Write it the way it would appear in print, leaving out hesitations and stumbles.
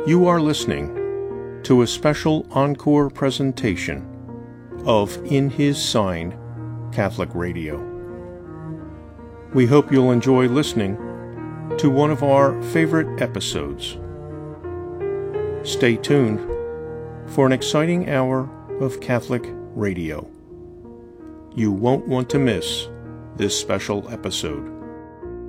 You are listening to a special encore presentation of In His Sign Catholic Radio. We hope you'll enjoy listening to one of our favorite episodes. Stay tuned for an exciting hour of Catholic radio. You won't want to miss this special episode.